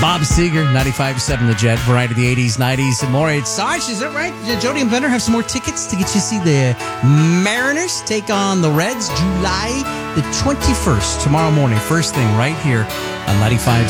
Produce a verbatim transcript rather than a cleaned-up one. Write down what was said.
Bob Seger, ninety-five point seven The Jet, variety of the eighties, nineties, and more. It's Sarge, is that right? Jody and Bender have some more tickets to get you to see the Mariners take on the Reds July the twenty-first, tomorrow morning, first thing right here on ninety-five.